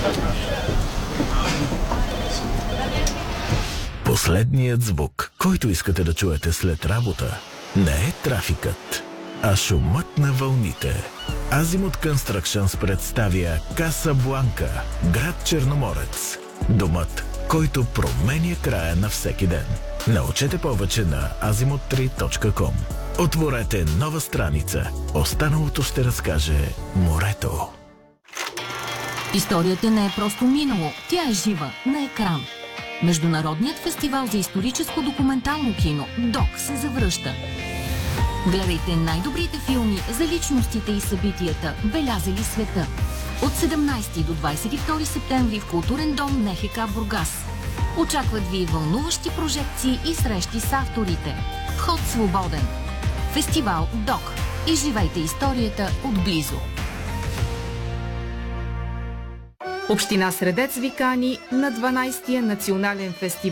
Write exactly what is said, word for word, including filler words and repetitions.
Последният звук, който искате да чуете след работа, не е трафикът, а шумът на вълните. Азимут Constructions представя Касабланка, град Черноморец. Домът, който променя края на всеки ден. Научете повече на азимут три точка ком. Отворете нова страница. Останалото ще разкаже морето. Историята не е просто минало, тя е жива на екран. Международният фестивал за историческо документално кино ДОК се завръща. Гледайте най-добрите филми за личностите и събитията, белязали света. От седемнайсети до двайсет и втори септември в културен дом НХК Бургас. Очакват ви вълнуващи прожекции и срещи с авторите. Вход свободен. Фестивал ДОК. Изживайте историята отблизо. Община Средец ви кани на дванайсетия национален фестивал